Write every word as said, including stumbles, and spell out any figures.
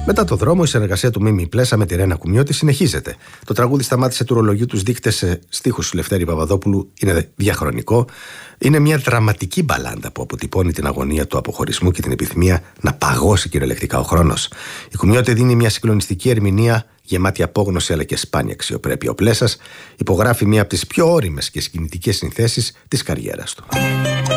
Μετά το δρόμο, η συνεργασία του Μίμη Πλέσα με τη Ρένα Κουμιώτη συνεχίζεται. Το τραγούδι σταμάτησε του ρολογιού τους δείκτες σε στίχους του Λευτέρη Παπαδόπουλου. Είναι διαχρονικό. Είναι μια δραματική μπαλάντα που αποτυπώνει την αγωνία του αποχωρισμού και την επιθυμία να παγώσει κυριολεκτικά ο χρόνος. Η Κουμιώτη δίνει μια συγκλονιστική ερμηνεία γεμάτη απόγνωση αλλά και σπάνια αξιοπρέπεια. Ο Πλέσας υπογράφει μια από τις πιο ώριμες και συγκινητικές συνθέσεις της καριέρας του.